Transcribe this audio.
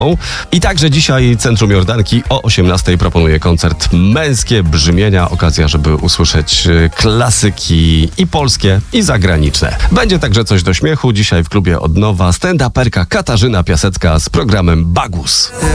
I także dzisiaj Centrum Jordanki o 18:00 proponuje koncert Męskie Brzmienia. Okazja, żeby usłyszeć klasyki i polskie, i zagraniczne. Będzie także coś do śmiechu. Dzisiaj w klubie od nowa stand-uperka Katarzyna Piasecka z programem Bagus.